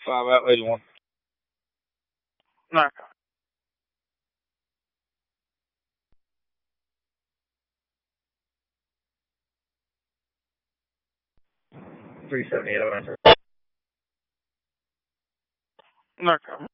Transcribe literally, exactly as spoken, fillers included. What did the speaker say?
Five out eighty-one. Okay. Three seventy eight. I'll answer. Okay.